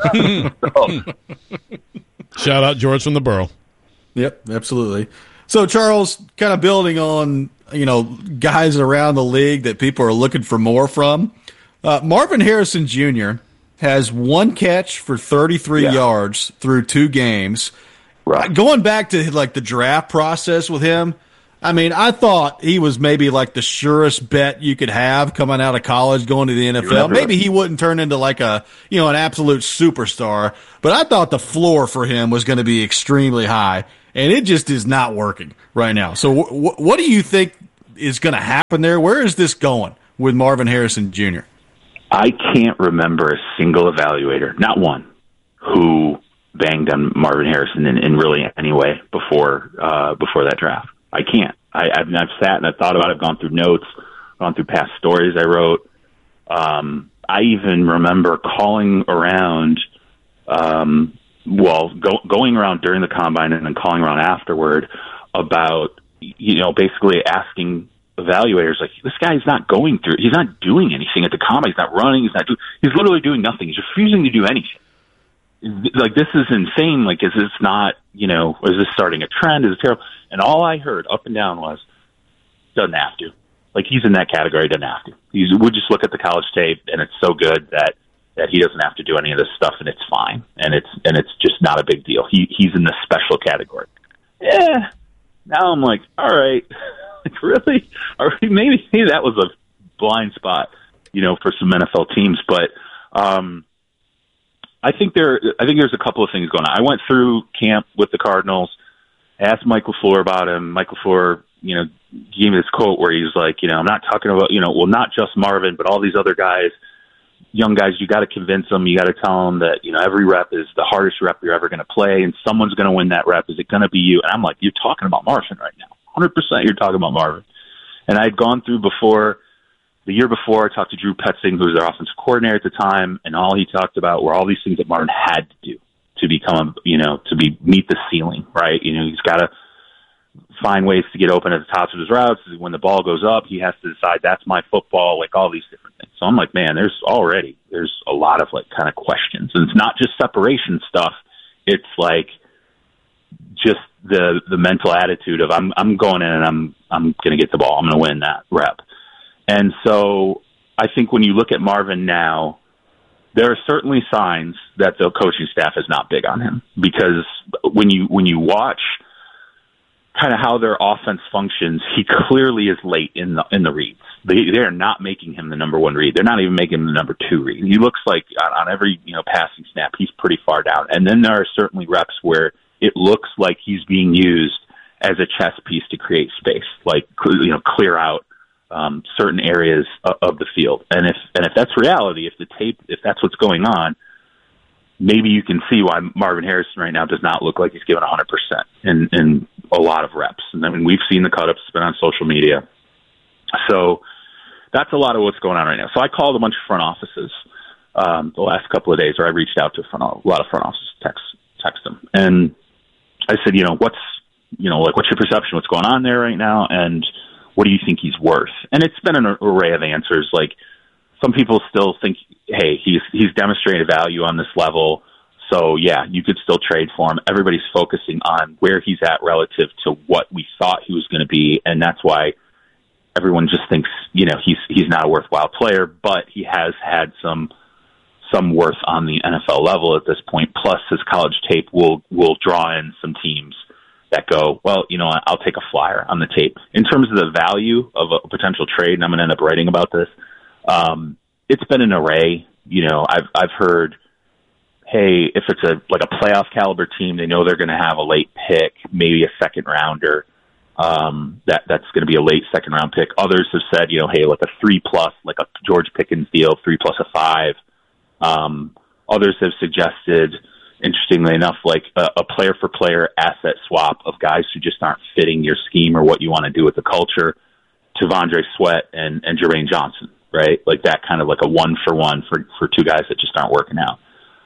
Shout out George from the Borough. Yep, absolutely. So, Charles, kind of building on, guys around the league that people are looking for more from, Marvin Harrison Jr. has 1 catch for 33 yards through 2 games, Right. Going back to like the draft process with him, I mean, I thought he was maybe like the surest bet you could have coming out of college, going to the NFL. Maybe he wouldn't turn into like an absolute superstar, but I thought the floor for him was going to be extremely high, and it just is not working right now. So what do you think is going to happen there? Where is this going with Marvin Harrison Jr.? I can't remember a single evaluator, not one, who banged on Marvin Harrison in really any way before that draft. I can't. I've sat and I've thought about it. I've gone through notes, gone through past stories I wrote. I even remember calling around, going around during the combine and then calling around afterward about, basically asking evaluators, like, this guy's not he's not doing anything at the combine. He's not running. He's literally doing nothing. He's refusing to do anything. Like, this is insane. Like, is this not, is this starting a trend? Is it terrible? And all I heard up and down was, doesn't have to. Like, he's in that category, doesn't have to. We just look at the college tape, and it's so good that he doesn't have to do any of this stuff, and it's fine. And it's just not a big deal. He's in the special category. Yeah. Now I'm like, all right, like, really? Maybe that was a blind spot, for some NFL teams. But I think there's a couple of things going on. I went through camp with the Cardinals, asked Mike LaFleur about him. Mike LaFleur, gave me this quote where he's like, I'm not talking about, not just Marvin, but all these other guys, young guys. You got to convince them. You got to tell them that, every rep is the hardest rep you're ever going to play, and someone's going to win that rep. Is it going to be you? And I'm like, you're talking about Marvin right now. 100% you're talking about Marvin. And I'd gone through the year before, I talked to Drew Petzing, who was their offensive coordinator at the time, and all he talked about were all these things that Marvin had to do to become, meet the ceiling, right? He's got to find ways to get open at the tops of his routes. When the ball goes up, he has to decide, that's my football, like all these different things. So I'm like, man, there's a lot of like kind of questions. And it's not just separation stuff. It's like just the mental attitude of I'm going in and I'm going to get the ball. I'm going to win that rep. And so I think when you look at Marvin now, there are certainly signs that the coaching staff is not big on him, because when you watch kind of how their offense functions, he clearly is late in the reads. They are not making him the number one read. They're not even making him the number two read. He looks like on every passing snap, he's pretty far down. And then there are certainly reps where it looks like he's being used as a chess piece to create space, like clear out certain areas of the field. And if that's reality, if that's what's going on, maybe you can see why Marvin Harrison right now does not look like he's given 100% in a lot of reps. And I mean, we've seen the cut-ups, it's been on social media. So that's a lot of what's going on right now. So I called a bunch of front offices the last couple of days, or I reached out to a lot of front offices, text them. And I said, what's your perception? What's going on there right now? And what do you think he's worth? And it's been an array of answers. Like, some people still think, hey, he's demonstrated value on this level, so yeah, you could still trade for him. Everybody's focusing on where he's at relative to what we thought he was going to be, and that's why everyone just thinks, he's not a worthwhile player, but he has had some worth on the NFL level at this point. Plus, his college tape will draw in some teams that go, well, I'll take a flyer on the tape. In terms of the value of a potential trade, and I'm going to end up writing about this, it's been an array. I've heard, hey, if it's a playoff caliber team, they know they're going to have a late pick, maybe a second rounder. That's going to be a late second round pick. Others have said, hey, like a 3+, like a George Pickens deal, 3+ a 5. Others have suggested, interestingly enough, like a player-for-player asset swap of guys who just aren't fitting your scheme or what you want to do with the culture, to Vondre Sweat and Jermaine Johnson, right? Like that kind of like a 1-for-1 for two guys that just aren't working out.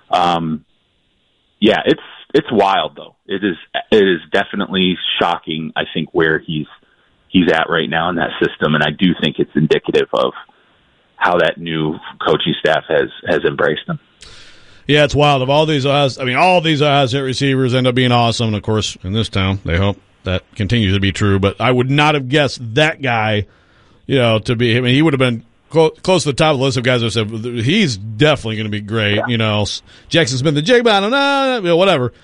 Yeah, it's wild though. It is definitely shocking, I think, where he's at right now in that system, and I do think it's indicative of how that new coaching staff has embraced him. Yeah, it's wild. Of all these Ohio receivers end up being awesome, and of course, in this town, they hope that continues to be true. But I would not have guessed that guy, to be. I mean, he would have been close to the top of the list of guys that said he's definitely going to be great. Yeah. Jackson Smith, the Jig, I don't know, whatever.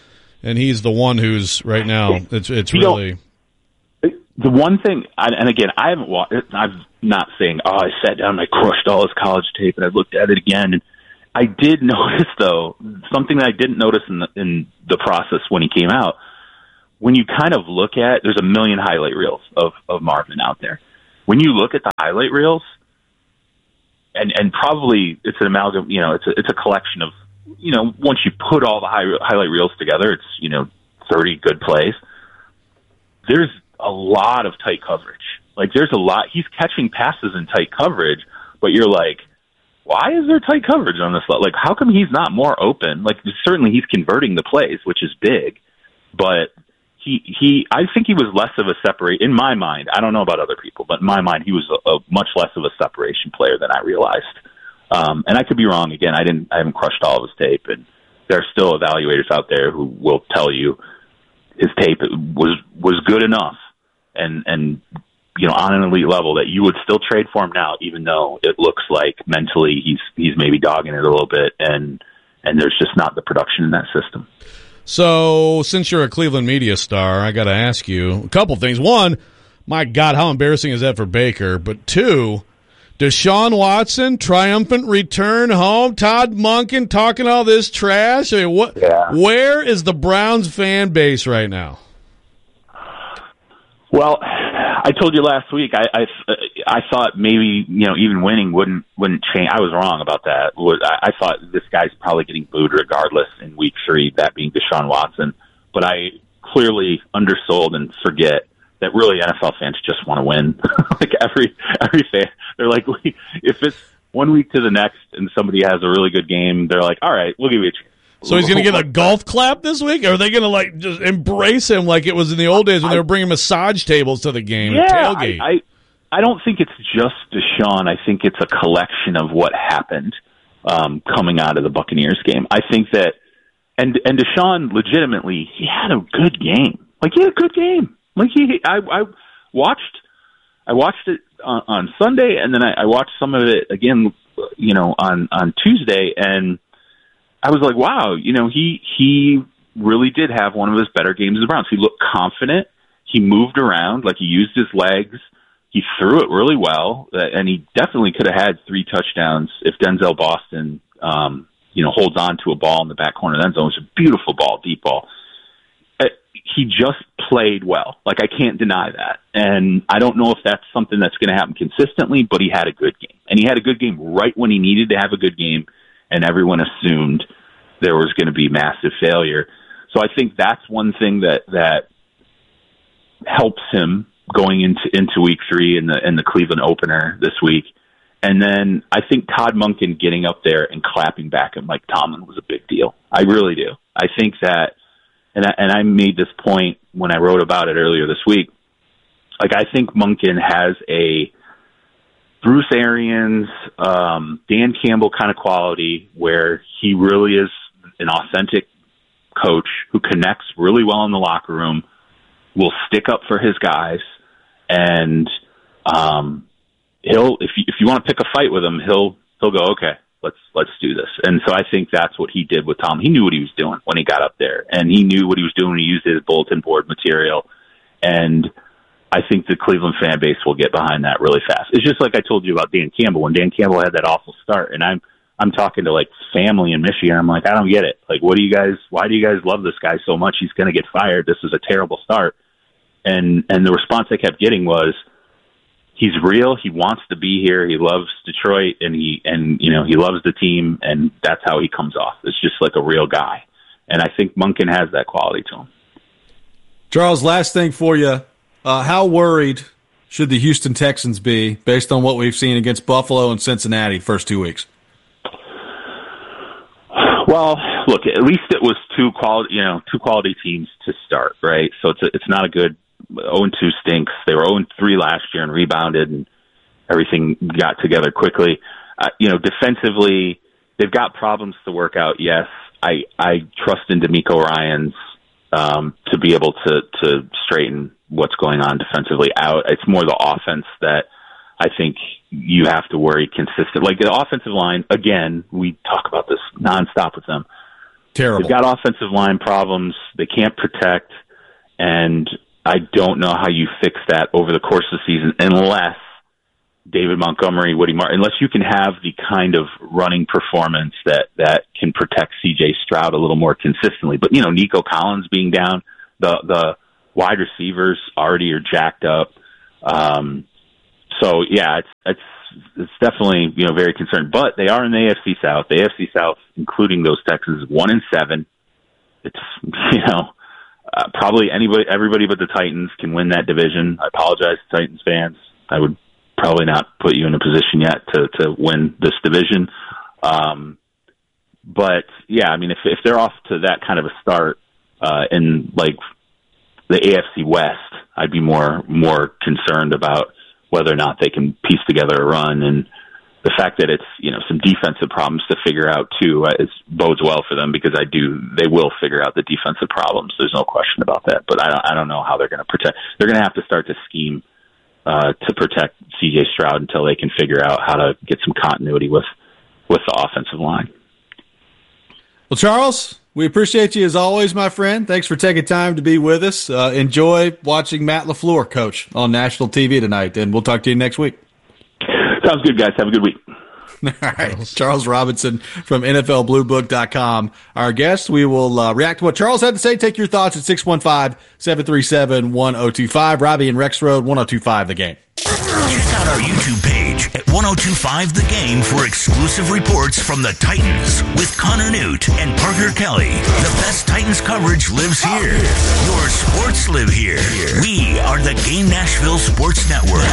and he's the one who's right now. It's really the one thing. And again, I haven't watched. I'm not saying, I sat down and I crushed all his college tape and I looked at it again. And I did notice, though, something that I didn't notice in the process when he came out. When you kind of look at, there's a million highlight reels of Marvin out there. When you look at the highlight reels, and probably it's an amalgam, it's a collection of, once you put all the highlight reels together, it's, 30 good plays. There's a lot of tight coverage. Like, there's a lot. He's catching passes in tight coverage, but you're like, why is there tight coverage on this? Like, how come he's not more open? Like, certainly he's converting the plays, which is big, but I think he was less of a separate, in my mind. I don't know about other people, but in my mind, he was a much less of a separation player than I realized. And I could be wrong. Again, I haven't crushed all of his tape, and there are still evaluators out there who will tell you his tape was good enough and on an elite level that you would still trade for him now, even though it looks like mentally he's maybe dogging it a little bit, and there's just not the production in that system. So, since you're a Cleveland media star, I got to ask you a couple things. One, my God, how embarrassing is that for Baker? But two, Deshaun Watson, triumphant return home. Todd Monken talking all this trash. I mean, where is the Browns fan base right now? Well, I told you last week. I thought maybe even winning wouldn't change. I was wrong about that. I thought this guy's probably getting booed regardless in Week 3, that being Deshaun Watson. But I clearly undersold and forget that really NFL fans just want to win. Like every fan, they're like, if it's 1 week to the next and somebody has a really good game, they're like, all right, we'll give you a chance. So he's going to get a golf clap this week? Or are they going to just embrace him like it was in the old days when they were bringing massage tables to the game? Yeah, tailgate? I don't think it's just Deshaun. I think it's a collection of what happened coming out of the Buccaneers game. I think that, and Deshaun legitimately, he had a good game. Like, he had a good game. Like, I watched it on Sunday, and then I watched some of it again, on Tuesday, and I was like, wow, he really did have one of his better games of the Browns. He looked confident. He moved around, like he used his legs. He threw it really well, and he definitely could have had 3 touchdowns if Denzel Boston, holds on to a ball in the back corner of the end zone. It was a beautiful ball, deep ball. He just played well. Like, I can't deny that. And I don't know if that's something that's going to happen consistently, but he had a good game. And he had a good game right when he needed to have a good game, and everyone assumed there was going to be massive failure. So I think that's one thing that helps him going into Week 3 in the Cleveland opener this week. And then I think Todd Monken getting up there and clapping back at Mike Tomlin was a big deal. I really do. I think that, and I made this point when I wrote about it earlier this week, like, I think Monken has a Bruce Arians, Dan Campbell kind of quality where he really is an authentic coach who connects really well in the locker room, will stick up for his guys, and he'll, if you want to pick a fight with him, he'll go, okay, let's do this. And so I think that's what he did with Tom. He knew what he was doing when he got up there, and he knew what he was doing when he used his bulletin board material. And I think the Cleveland fan base will get behind that really fast. It's just like I told you about Dan Campbell. When Dan Campbell had that awful start, and I'm talking to like family in Michigan, I'm like, I don't get it. Like, why do you guys love this guy so much? He's going to get fired. This is a terrible start. And the response I kept getting was, he's real. He wants to be here. He loves Detroit, and he loves the team, and that's how he comes off. It's just like a real guy. And I think Monken has that quality to him. Charles, last thing for you. How worried should the Houston Texans be based on what we've seen against Buffalo and Cincinnati first 2 weeks? Well, look, at least it was two quality teams to start, right? So it's not a good 0-2 stinks. They were 0-3 last year and rebounded, and everything got together quickly. Defensively, they've got problems to work out. Yes, I trust in DeMeco Ryans to be able to straighten what's going on defensively out. It's more the offense that I think you have to worry consistent. Like, the offensive line, again, we talk about this nonstop with them. Terrible. They've got offensive line problems. They can't protect, and I don't know how you fix that over the course of the season unless David Montgomery, Woody Martin, unless you can have the kind of running performance that can protect C.J. Stroud a little more consistently. But, Nico Collins being down, the wide receivers already are jacked up. So, yeah, it's definitely, very concerned. But they are in the AFC South. The AFC South, including those Texans, 1-7. It's, probably everybody but the Titans can win that division. I apologize to Titans fans. I would probably not put you in a position yet to win this division. But, yeah, I mean, if they're off to that kind of a start in, like, the AFC West, I'd be more concerned about whether or not they can piece together a run. And the fact that it's, some defensive problems to figure out, too, bodes well for them because they will figure out the defensive problems. There's no question about that. But I don't know how they're going to protect. They're going to have to start to scheme to protect C.J. Stroud until they can figure out how to get some continuity with the offensive line. Well, Charles, we appreciate you as always, my friend. Thanks for taking time to be with us. Enjoy watching Matt LaFleur coach on national TV tonight, and we'll talk to you next week. Sounds good, guys. Have a good week. All right. Charles Robinson from NFLBlueBook.com. Our guest, we will react to what Charles had to say. Take your thoughts at 615-737-1025. Robbie and Rex Road, 1025 The Game. Check out our YouTube page at 1025 The Game for exclusive reports from the Titans with Connor Newt and Parker Kelly. The best Titans coverage lives here. Your sports live here. We are the Game Nashville Sports Network.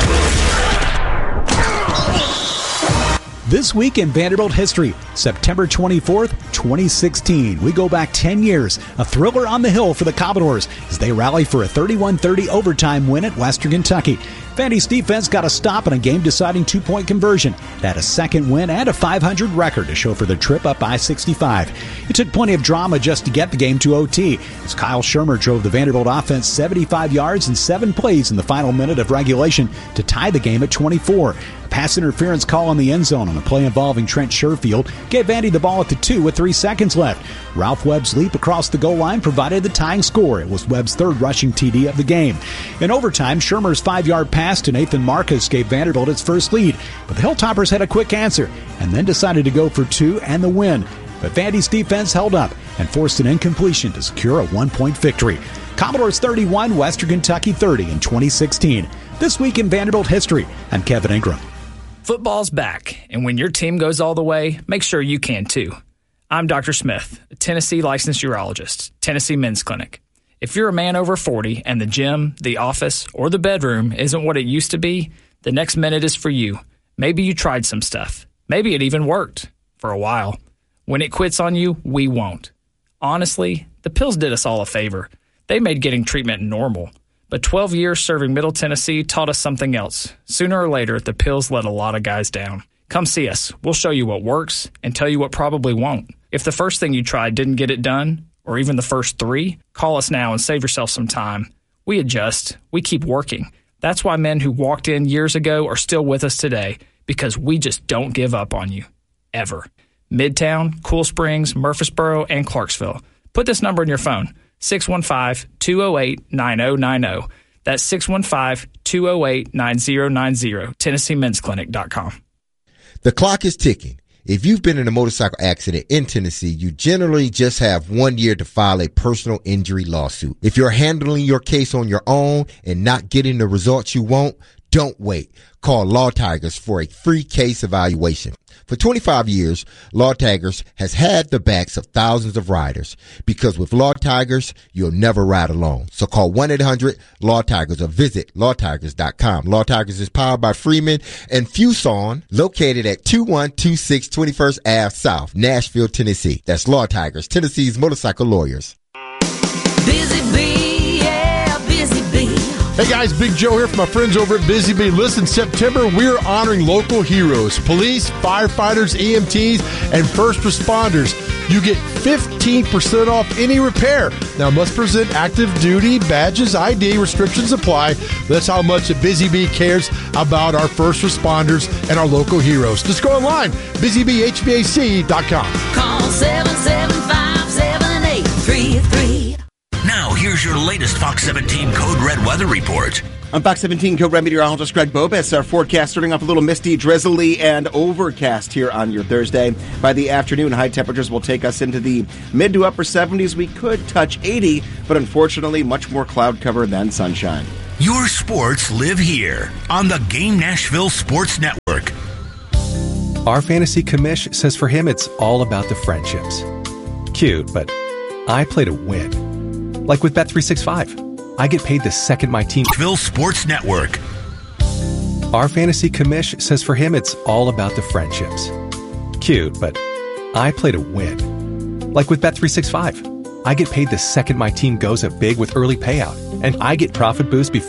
This week in Vanderbilt history, September 24th, 2016. We go back 10 years, a thriller on the hill for the Commodores as they rally for a 31-30 overtime win at Western Kentucky. Vandy's defense got a stop in a game-deciding two-point conversion. It had a second win and a .500 record to show for the trip up by 65. It took plenty of drama just to get the game to OT as Kyle Shermer drove the Vanderbilt offense 75 yards in 7 plays in the final minute of regulation to tie the game at 24. A pass interference call in the end zone on a play involving Trent Sherfield gave Vandy the ball at the 2 with 3 seconds left. Ralph Webb's leap across the goal line provided the tying score. It was Webb's third rushing TD of the game. In overtime, Shermer's 5-yard pass to Nathan Marcus gave Vanderbilt its first lead, but the Hilltoppers had a quick answer and then decided to go for 2 and the win. But Vandy's defense held up and forced an incompletion to secure a 1-point victory. Commodores 31, Western Kentucky 30 in 2016. This week in Vanderbilt history, I'm Kevin Ingram. Football's back, and when your team goes all the way, make sure you can too. I'm Dr. Smith, a Tennessee licensed urologist, Tennessee Men's Clinic. If you're a man over 40 and the gym, the office, or the bedroom isn't what it used to be, the next minute is for you. Maybe you tried some stuff. Maybe it even worked for a while. When it quits on you, we won't. Honestly, the pills did us all a favor. They made getting treatment normal. But 12 years serving Middle Tennessee taught us something else. Sooner or later, the pills let a lot of guys down. Come see us. We'll show you what works and tell you what probably won't. If the first thing you tried didn't get it done, or even the first 3, call us now and save yourself some time. We adjust. We keep working. That's why men who walked in years ago are still with us today, because we just don't give up on you. Ever. Midtown, Cool Springs, Murfreesboro, and Clarksville. Put this number in your phone. 615-208-9090. That's 615-208-9090. TennesseeMen'sClinic.com. The clock is ticking. If you've been in a motorcycle accident in Tennessee, you generally just have 1 year to file a personal injury lawsuit. If you're handling your case on your own and not getting the results you want, don't wait. Call Law Tigers for a free case evaluation. For 25 years, Law Tigers has had the backs of thousands of riders, because with Law Tigers, you'll never ride alone. So call 1-800-LAW-TIGERS or visit lawtigers.com. Law Tigers is powered by Freeman and Fuson, located at 2126 21st Ave South, Nashville, Tennessee. That's Law Tigers, Tennessee's motorcycle lawyers. Busy Bee, yeah, Busy Bee. Hey guys, Big Joe here from my friends over at Busy Bee. Listen, September, we're honoring local heroes, police, firefighters, EMTs, and first responders. You get 15% off any repair. Now, must present active duty badges, ID, restrictions apply. That's how much Busy Bee cares about our first responders and our local heroes. Just go online, busybhvac.com. Call 775 1033. Now, here's your latest Fox 17 Code Red weather report. I'm Fox 17 Code Red meteorologist Greg Bobis. Our forecast starting off a little misty, drizzly, and overcast here on your Thursday. By the afternoon, high temperatures will take us into the mid to upper 70s. We could touch 80, but unfortunately, much more cloud cover than sunshine. Your sports live here on the Game Nashville Sports Network. Our fantasy commish says for him it's all about the friendships. Cute, but I play to win. Like with Bet365. I get paid the second my team... Nashville Sports Network. Our fantasy commish says for him it's all about the friendships. Cute, but I play to win. Like with Bet365. I get paid the second my team goes up big with early payout. And I get profit boost before